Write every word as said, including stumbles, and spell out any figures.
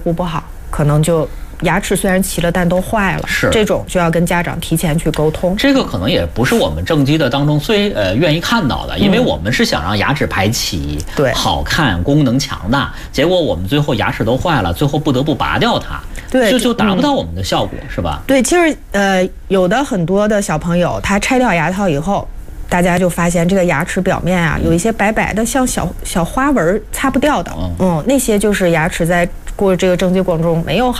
护不好，可能就牙齿虽然齐了，但都坏了。 是这种就要跟家长提前去沟通。 这个可能也不是我们正畸的当中最呃愿意看到的，因为我们是想让牙齿排齐、嗯、 对， 好看、功能强大。结果我们最后牙齿都坏了，最后不得不拔掉它， 对， 就就达不到我们的效果，嗯、是吧？ 对，其实呃，有的很多的小朋友，他拆掉牙套以后。大家就发现这个牙齿表面啊，有一些白白的，像小小花纹，擦不掉的。嗯，那些就是牙齿在过这个正畸过程中没有好。